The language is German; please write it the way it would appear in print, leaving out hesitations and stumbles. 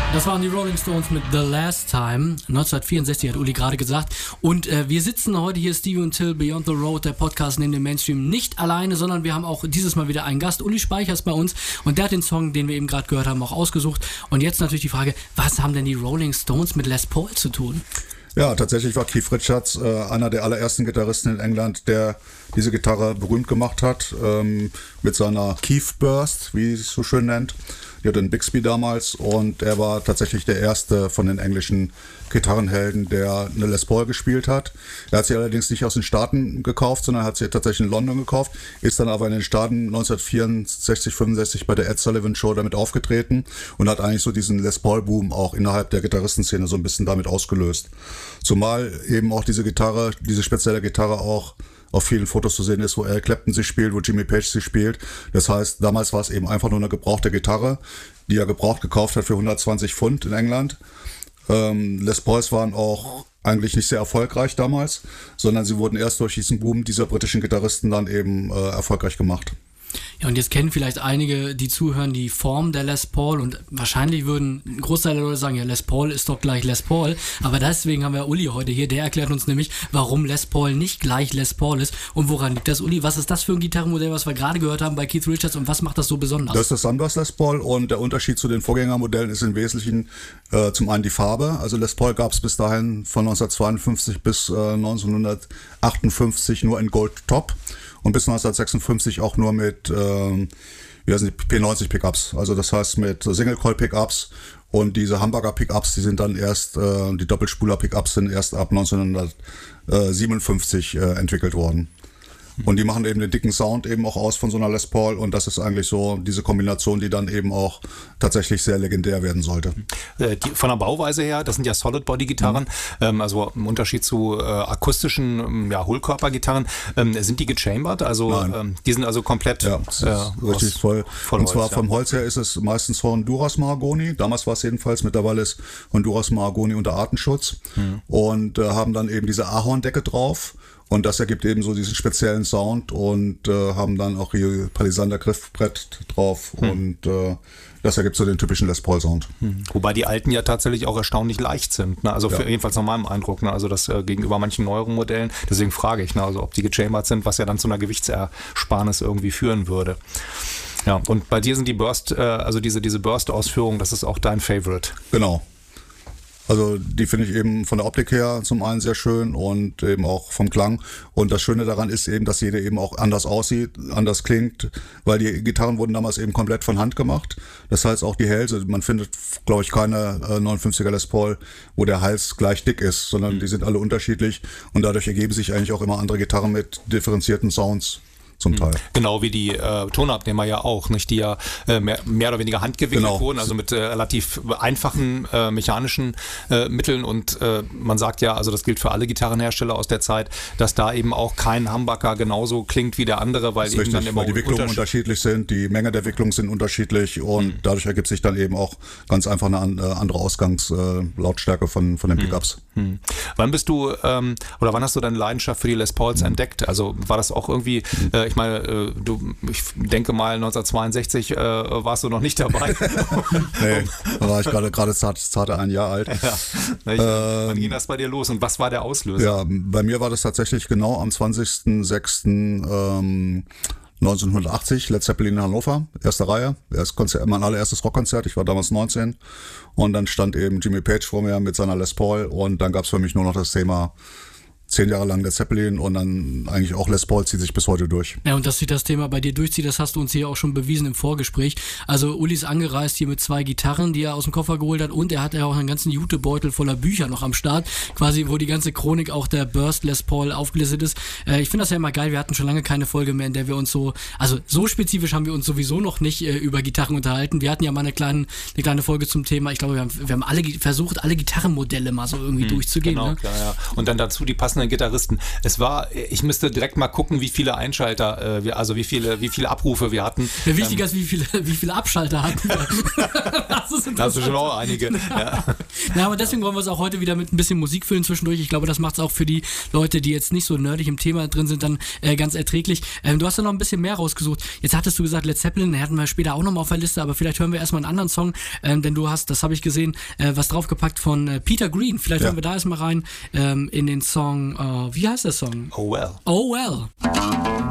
Das waren die Rolling Stones mit The Last Time. 1964 hat Uli gerade gesagt. Und wir sitzen heute hier, Stevie und Till, Beyond the Road, der Podcast neben dem Mainstream, nicht alleine, sondern wir haben auch dieses Mal wieder einen Gast. Uli Speicher ist bei uns und der hat den Song, den wir eben gerade gehört haben, auch ausgesucht. Und jetzt natürlich die Frage, was haben denn die Rolling Stones mit Les Paul zu tun? Ja, tatsächlich war Keith Richards einer der allerersten Gitarristen in England, der diese Gitarre berühmt gemacht hat, mit seiner Keith Burst, wie sie es so schön nennt. Die hatte einen Bixby damals und er war tatsächlich der erste von den englischen Gitarrenhelden, der eine Les Paul gespielt hat. Er hat sie allerdings nicht aus den Staaten gekauft, sondern hat sie tatsächlich in London gekauft, ist dann aber in den Staaten 1964, 65 bei der Ed Sullivan Show damit aufgetreten und hat eigentlich so diesen Les Paul-Boom auch innerhalb der Gitarristenszene so ein bisschen damit ausgelöst. Zumal eben auch diese Gitarre, diese spezielle Gitarre auch auf vielen Fotos zu sehen ist, wo Eric Clapton sie spielt, wo Jimmy Page sie spielt. Das heißt, damals war es eben einfach nur eine gebrauchte Gitarre, die er gebraucht gekauft hat für 120 Pfund in England. Les Pauls waren auch eigentlich nicht sehr erfolgreich damals, sondern sie wurden erst durch diesen Boom dieser britischen Gitarristen dann eben erfolgreich gemacht. Ja, und jetzt kennen vielleicht einige, die zuhören, die Form der Les Paul und wahrscheinlich würden ein Großteil der Leute sagen, ja, Les Paul ist doch gleich Les Paul, aber deswegen haben wir Uli heute hier, der erklärt uns nämlich, warum Les Paul nicht gleich Les Paul ist und woran liegt das, Uli? Was ist das für ein Gitarrenmodell, was wir gerade gehört haben bei Keith Richards und was macht das so besonders? Das ist das Sunburst Les Paul und der Unterschied zu den Vorgängermodellen ist im Wesentlichen zum einen die Farbe, also Les Paul gab es bis dahin von 1952 bis 1958 nur in Gold Top. Und bis 1956 auch nur mit P90 Pickups. Also das heißt mit Single-Coil-Pickups und diese Hamburger Pickups, die sind dann erst, die Doppelspuler-Pickups sind erst ab 1957 entwickelt worden. Und die machen eben den dicken Sound eben auch aus von so einer Les Paul und das ist eigentlich so diese Kombination, die dann eben auch tatsächlich sehr legendär werden sollte. Von der Bauweise her, das sind ja Solid-Body-Gitarren, also im Unterschied zu akustischen Hohlkörper-Gitarren, sind die gechambert? Also die sind also komplett richtig voll. Und zwar vom Holz her ist es meistens Honduras Mahagoni, damals war es jedenfalls, mittlerweile ist Honduras Mahagoni unter Artenschutz und haben dann eben diese Ahorndecke drauf. Und das ergibt eben so diesen speziellen Sound und haben dann auch hier Palisander Griffbrett drauf und das ergibt so den typischen Les Paul Sound. Wobei die alten ja tatsächlich auch erstaunlich leicht sind, ne? Also jedenfalls nach meinem Eindruck, ne? Also das gegenüber manchen neueren Modellen, deswegen frage ich, ne? Also ob die gechambert sind, was ja dann zu einer Gewichtsersparnis irgendwie führen würde. Ja, und bei dir sind die Burst, also diese Burst-Ausführung, das ist auch dein Favorite. Genau. Also die finde ich eben von der Optik her zum einen sehr schön und eben auch vom Klang. Und das Schöne daran ist eben, dass jede eben auch anders aussieht, anders klingt, weil die Gitarren wurden damals eben komplett von Hand gemacht. Das heißt auch die Hälse, man findet, glaube ich, keine 59er Les Paul, wo der Hals gleich dick ist, sondern die sind alle unterschiedlich und dadurch ergeben sich eigentlich auch immer andere Gitarren mit differenzierten Sounds. Zum Teil. Genau wie die Tonabnehmer ja auch, nicht? Die ja mehr oder weniger handgewickelt wurden, also mit relativ einfachen mechanischen Mitteln und man sagt ja, also das gilt für alle Gitarrenhersteller aus der Zeit, dass da eben auch kein Humbucker genauso klingt wie der andere, weil eben dann immer die Wicklungen unterschiedlich sind, die Menge der Wicklungen sind unterschiedlich und dadurch ergibt sich dann eben auch ganz einfach eine andere Ausgangslautstärke von den Pickups. Wann bist du oder wann hast du deine Leidenschaft für die Les Pauls entdeckt? Also war das auch irgendwie ich meine, ich denke mal 1962 warst du noch nicht dabei. Nee, da war ich gerade zarte ein Jahr alt. Ja. Wann ging das bei dir los und was war der Auslöser? Ja, bei mir war das tatsächlich genau am 20.06.1980, Led Zeppelin in Hannover, erste Reihe, mein allererstes Rockkonzert, ich war damals 19 und dann stand eben Jimmy Page vor mir mit seiner Les Paul und dann gab es für mich nur noch das Thema 10 Jahre lang Led Zeppelin und dann eigentlich auch Les Paul zieht sich bis heute durch. Ja, und dass sich das Thema bei dir durchzieht, das hast du uns hier auch schon bewiesen im Vorgespräch. Also Uli ist angereist hier mit 2 Gitarren, die er aus dem Koffer geholt hat und er hat ja auch einen ganzen Jutebeutel voller Bücher noch am Start, quasi wo die ganze Chronik auch der Burst Les Paul aufgelistet ist. Ich finde das ja immer geil, wir hatten schon lange keine Folge mehr, in der wir uns so spezifisch haben wir uns sowieso noch nicht über Gitarren unterhalten. Wir hatten ja mal eine kleine Folge zum Thema, ich glaube, wir haben versucht, alle Gitarrenmodelle mal so irgendwie durchzugehen. Genau, ne? Klar, ja. Und dann dazu die passenden Gitarristen. Ich müsste direkt mal gucken, wie viele Einschalter, wie viele Abrufe wir hatten. Ja, wichtiger ist, wie viele Abschalter hatten wir. Da hast du schon auch einige. Ja. Na, aber deswegen wollen wir es auch heute wieder mit ein bisschen Musik füllen zwischendurch. Ich glaube, das macht es auch für die Leute, die jetzt nicht so nerdig im Thema drin sind, dann ganz erträglich. Du hast ja noch ein bisschen mehr rausgesucht. Jetzt hattest du gesagt, Led Zeppelin, den hatten wir später auch nochmal auf der Liste, aber vielleicht hören wir erstmal einen anderen Song, denn du hast, das habe ich gesehen, was draufgepackt von Peter Green. Vielleicht hören wir da erstmal rein in den Song, wie heißt der Song? Oh Well. Oh Well.